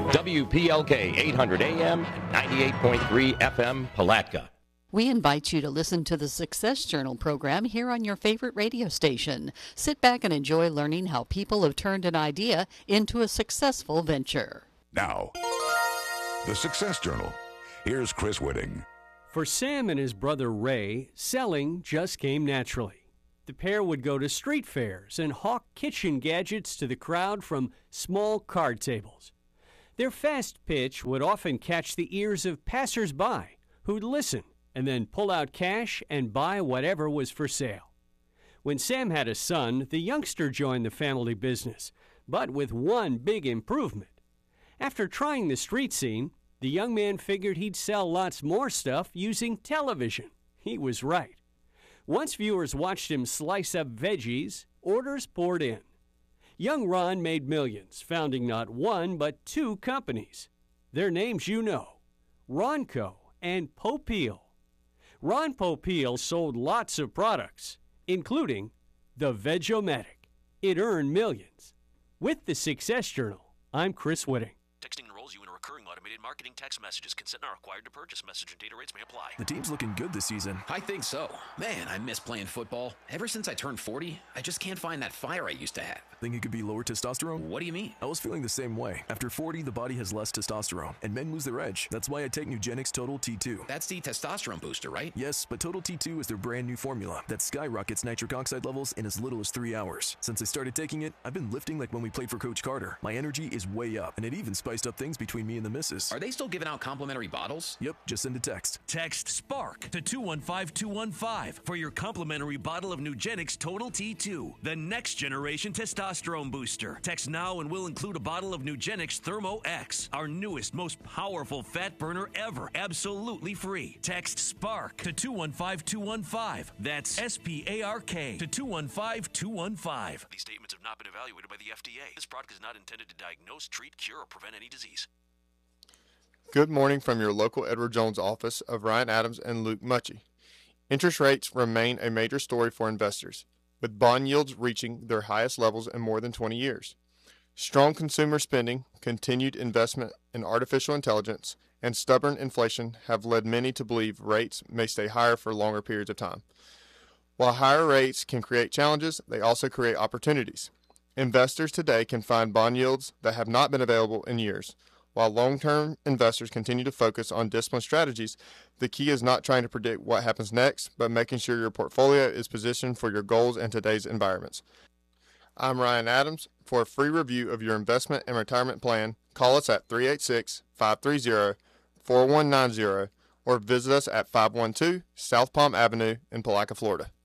WPLK 800 AM, 98.3 FM, Palatka. We invite you to listen to the Success Journal program here on your favorite radio station. Sit back and enjoy learning how people have turned an idea into a successful venture. Now, the Success Journal. Here's Chris Whitting. For Sam and his brother Ray, selling just came naturally. The pair would go to street fairs and hawk kitchen gadgets to the crowd from small card tables. Their fast pitch would often catch the ears of passers-by who'd listen and then pull out cash and buy whatever was for sale. When Sam had a son, the youngster joined the family business, but with one big improvement. After trying the street scene, the young man figured he'd sell lots more stuff using television. He was right. Once viewers watched him slice up veggies, orders poured in. Young Ron made millions, founding not one but two companies. Their names you know, Ronco and Popeil. Ron Popeil sold lots of products, including the Veg-O-Matic. It earned millions. With the Success Journal, I'm Chris Whitting. Texting enrolls you in a recurring automated marketing text messages. Consent not required to purchase. Message and data rates may apply. The team's looking good this season. I think so. Man, I miss playing football. Ever since I turned 40, I just can't find that fire I used to have. Think it could be lower testosterone? What do you mean? I was feeling the same way. After 40, the body has less testosterone, and men lose their edge. That's why I take Nugenix Total T2. That's the testosterone booster, right? Yes, but Total T2 is their brand new formula that skyrockets nitric oxide levels in as little as 3 hours. Since I started taking it, I've been lifting like when we played for Coach Carter. My energy is way up, and it even spiced up things between me and the missus. Are they still giving out complimentary bottles? Yep, just send a text. Text SPARK to 215-215 for your complimentary bottle of Nugenix Total T2, the next generation testosterone booster. Text now and we'll include a bottle of Nugenix Thermo X, our newest, most powerful fat burner ever, absolutely free. Text SPARK to 215-215. That's SPARK to 215-215. These statements have not been evaluated by the FDA. This product is not intended to diagnose, treat, cure, or prevent any disease. Good morning from your local Edward Jones office of Ryan Adams and Luke Mucci. Interest rates remain a major story for investors, with bond yields reaching their highest levels in more than 20 years. Strong consumer spending, continued investment in artificial intelligence, and stubborn inflation have led many to believe rates may stay higher for longer periods of time. While higher rates can create challenges, they also create opportunities. Investors today can find bond yields that have not been available in years. While long-term investors continue to focus on disciplined strategies, the key is not trying to predict what happens next, but making sure your portfolio is positioned for your goals in today's environments. I'm Ryan Adams. For a free review of your investment and retirement plan, call us at 386-530-4190 or visit us at 512 South Palm Avenue in Palatka, Florida.